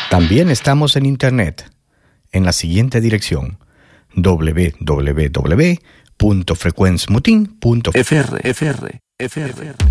También estamos en Internet, en la siguiente dirección: www.frecuencmutin.fr.